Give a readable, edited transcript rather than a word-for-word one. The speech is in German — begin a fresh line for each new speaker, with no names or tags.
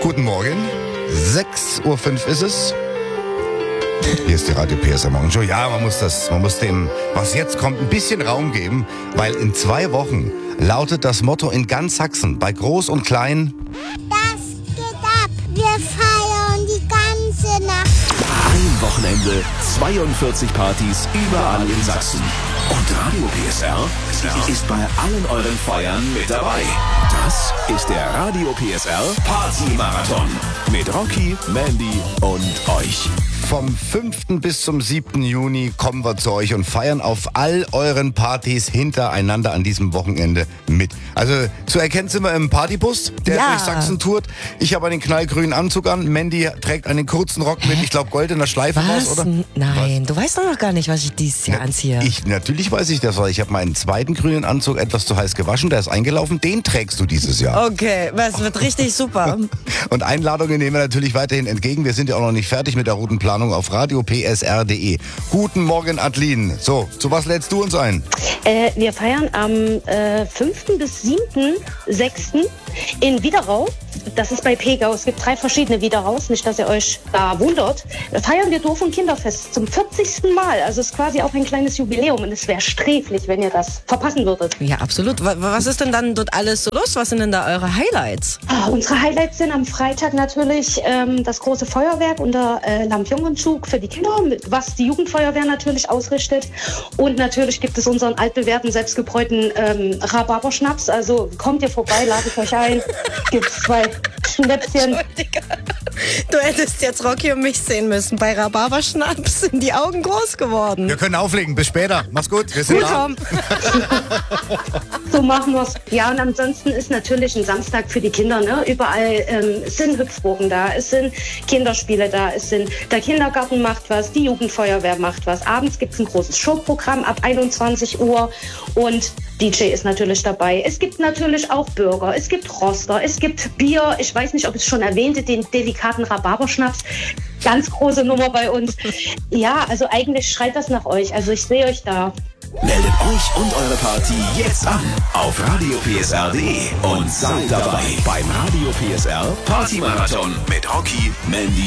Guten Morgen, 6.05 Uhr ist es. Hier ist die Radio PSR Morgenshow. Ja, man muss dem, was jetzt kommt, ein bisschen Raum geben, weil in 2 Wochen lautet das Motto in ganz Sachsen, bei Groß und Klein:
Das geht ab. Wir feiern die ganze Nacht.
Ein Wochenende, 42 Partys überall in Sachsen. Und Radio PSR ist bei allen euren Feiern mit dabei. Das ist der Radio PSR Party-Marathon mit Rocky, Mandy und euch.
Vom 5. bis zum 7. Juni kommen wir zu euch und feiern auf all euren Partys hintereinander an diesem Wochenende mit. Also zu erkennen sind wir im Partybus, der durch Sachsen tourt. Ich habe einen knallgrünen Anzug an, Mandy trägt einen kurzen Rock mit, ich glaube, goldener Schleife raus, oder?
Nein, du weißt doch noch gar nicht, was ich dieses Jahr anziehe.
Natürlich weiß ich das, weil ich habe meinen zweiten grünen Anzug etwas zu heiß gewaschen, der ist eingelaufen, den trägst du dieses Jahr.
Okay, das wird richtig super.
Und Einladungen nehmen wir natürlich weiterhin entgegen. Wir sind ja auch noch nicht fertig mit der Routenplanung auf radiopsr.de. Guten Morgen, Adeline. So, zu was lädst du uns ein?
Wir feiern am 5. bis 7.6. in Widerau. Das ist bei Pegau. Es gibt 3 verschiedene Wideraus, nicht, dass ihr euch da wundert. Feiern wir Dorf- und Kinderfest zum 40. Mal. Also es ist quasi auch ein kleines Jubiläum und es wäre sträflich, wenn ihr das verpassen würdet.
Ja, absolut. Was ist denn dann dort alles so los? Was sind denn da eure Highlights?
Unsere Highlights sind am Freitag natürlich das große Feuerwerk und der Lampionnenzug für die Kinder, was die Jugendfeuerwehr natürlich ausrichtet. Und natürlich gibt es unseren altbewährten, selbstgebräuten Rhabarberschnaps. Also kommt ihr vorbei, lade ich euch ein. Gibt 2 Schnäpschen.
Du hättest jetzt Rocky und mich sehen müssen. Bei Rhabarberschnaps sind die Augen groß geworden.
Wir können auflegen. Bis später. Mach's gut. Wir sind da.
So machen wir's. Ja, und ansonsten ist natürlich ein Samstag für die Kinder. Ne? Überall sind Hüpfburgen da, es sind Kinderspiele da, der Kindergarten macht was, die Jugendfeuerwehr macht was. Abends gibt's ein großes Showprogramm ab 21 Uhr und DJ ist natürlich dabei. Es gibt natürlich auch Burger, es gibt Roster, es gibt Bier. Ich weiß nicht, ob ich es schon erwähnte, den delikaten Rhabarberschnaps. Ganz große Nummer bei uns. Ja, also eigentlich schreit das nach euch. Also ich sehe euch da.
Meldet euch und eure Party jetzt an auf radiopsr.de und seid dabei beim Radio PSR Party-Marathon mit Rocky, Mandy